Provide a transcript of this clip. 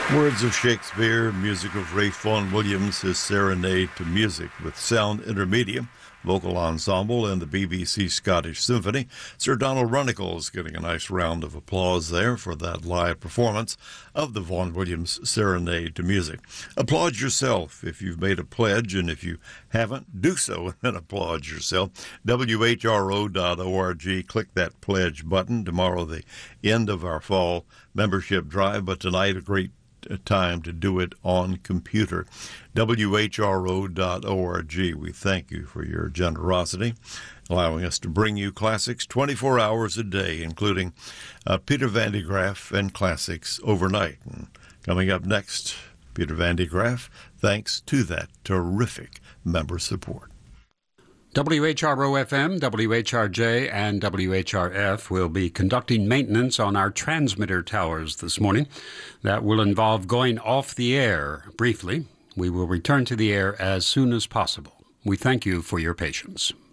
Words of Shakespeare, music of Ralph Vaughan Williams, his Serenade to Music with Sound Intermediate, vocal ensemble, and the BBC Scottish Symphony. Sir Donald Runnicles getting a nice round of applause there for that live performance of the Vaughan Williams Serenade to Music. Applaud yourself if you've made a pledge, and if you haven't, do so and applaud yourself. WHRO.org. Click that pledge button. Tomorrow, the end of our fall membership drive, but tonight, a great time to do it on computer. WHRO.org. We thank you for your generosity, allowing us to bring you classics 24 hours a day, including Peter Van de Graaff and classics overnight. And coming up next, Peter Van de Graaff, thanks to that terrific member support. WHRO-FM, WHRJ, and WHRF will be conducting maintenance on our transmitter towers this morning. That will involve going off the air briefly. We will return to the air as soon as possible. We thank you for your patience.